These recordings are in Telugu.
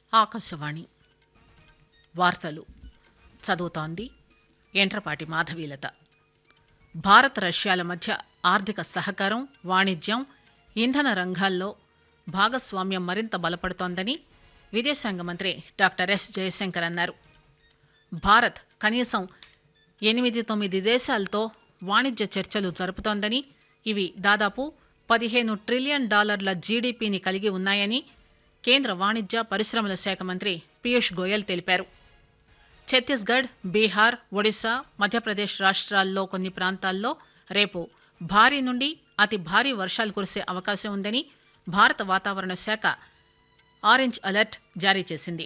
ఆకాశవాణి వార్తలు చదువుతోంది ఎంట్రపాటి మాధవీలత. భారత్ రష్యాల మధ్య ఆర్థిక సహకారం, వాణిజ్యం, ఇంధన రంగాల్లో భాగస్వామ్యం మరింత బలపడుతోందని విదేశాంగ మంత్రి డాక్టర్ ఎస్ జయశంకర్ అన్నారు. భారత్ కనీసం 8-9 దేశాలతో వాణిజ్య చర్చలు జరుపుతోందని, ఇవి దాదాపు $15 ట్రిలియన్ జీడీపీని కలిగి ఉన్నాయని కేంద్ర వాణిజ్య పరిశ్రమల శాఖ మంత్రి పీయూష్ గోయల్ తెలిపారు. ఛత్తీస్గఢ్, బీహార్, ఒడిశా, మధ్యప్రదేశ్ రాష్ట్రాల్లో కొన్ని ప్రాంతాల్లో రేపు భారీ నుండి అతి భారీ వర్షాలు కురిసే అవకాశం ఉందని భారత వాతావరణ శాఖ ఆరెంజ్ అలర్ట్ జారీ చేసింది.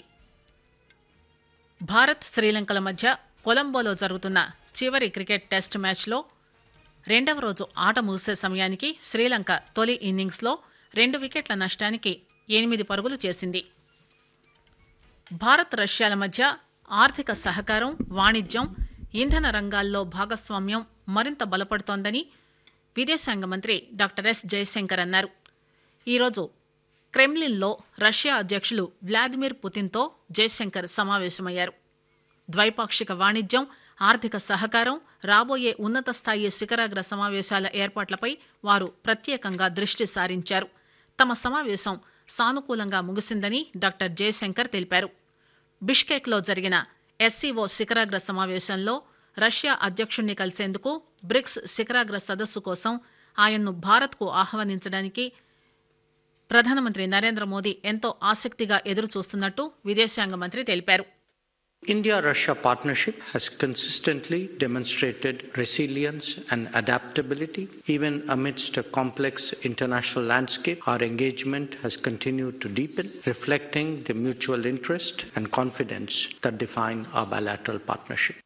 భారత్, శ్రీలంకల మధ్య కొలంబోలో జరుగుతున్న చివరి క్రికెట్ టెస్ట్ మ్యాచ్లో రెండవ రోజు ఆట ముగిసే సమయానికి శ్రీలంక తొలి ఇన్నింగ్స్లో 2 వికెట్ల నష్టానికి 8 పరుగులు చేసింది. భారత్ రష్యాల మధ్య ఆర్థిక సహకారం, వాణిజ్యం, ఇంధన రంగాల్లో భాగస్వామ్యం మరింత బలపడుతోందని విదేశాంగ మంత్రి డాక్టర్ ఎస్ జయశంకర్ అన్నారు. ఈరోజు క్రెమ్లిన్లో రష్యా అధ్యక్షులు వ్లాదిమిర్ పుతిన్తో జయశంకర్ సమావేశమయ్యారు. ద్వైపాక్షిక వాణిజ్యం, ఆర్థిక సహకారం, రాబోయే ఉన్నత స్థాయి శిఖరాగ్ర సమావేశాల ఏర్పాట్లపై వారు ప్రత్యేకంగా దృష్టి సారించారు. తమ సమావేశం సానుకూలంగా ముగిసిందని డాక్టర్ జయశంకర్ తెలిపారు. బిష్కెక్లో జరిగిన ఎస్సీఓ శిఖరాగ్ర సమావేశంలో రష్యా అధ్యక్షుణ్ణి కలిసేందుకు బ్రిక్స్ శిఖరాగ్ర సదస్సు కోసం ఆయన్ను భారత్కు ఆహ్వానించడానికి ప్రధానమంత్రి నరేంద్ర మోదీ ఎంతో ఆసక్తిగా ఎదురుచూస్తున్నట్టు విదేశాంగ మంత్రి తెలిపారు. India-Russia partnership has consistently demonstrated resilience and adaptability. Even amidst a complex international landscape, our engagement has continued to deepen, reflecting the mutual interest and confidence that define our bilateral partnership.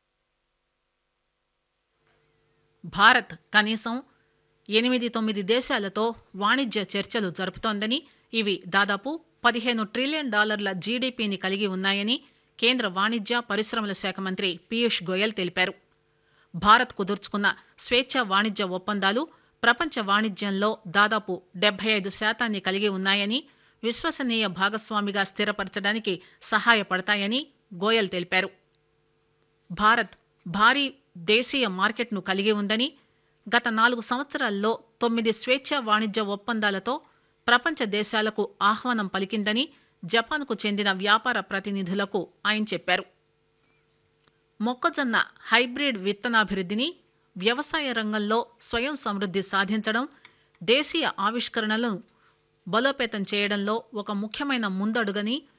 Bharat కనీసం 8-9 దేశాలతో వాణిజ్య చర్చలు జరుపుతోందని, ఇవి దాదాపు $15 ట్రిలియన్ జీడీపీని కలిగి ఉన్నాయని కేంద్ర వాణిజ్య పరిశ్రమల శాఖ మంత్రి పీయూష్ గోయల్ తెలిపారు. భారత్ కుదుర్చుకున్న స్వేచ్ఛా వాణిజ్య ఒప్పందాలు ప్రపంచ వాణిజ్యంలో దాదాపు 75% కలిగి ఉన్నాయని, విశ్వసనీయ భాగస్వామిగా స్థిరపరచడానికి సహాయపడతాయని గోయల్ తెలిపారు. భారత్ భారీ దేశీయ మార్కెట్ను కలిగి ఉందని, గత 4 సంవత్సరాల్లో 9 స్వేచ్ఛా వాణిజ్య ఒప్పందాలతో ప్రపంచ దేశాలకు ఆహ్వానం పలికిందని జపాన్కు చెందిన వ్యాపార ప్రతినిధులకు ఆయన చెప్పారు. మొక్కజొన్న హైబ్రిడ్ విత్తనాభివృద్ధిని, వ్యవసాయ రంగంలో స్వయం సమృద్ధి సాధించడం, దేశీయ ఆవిష్కరణలను బలోపేతం చేయడంలో ఒక ముఖ్యమైన ముందడుగని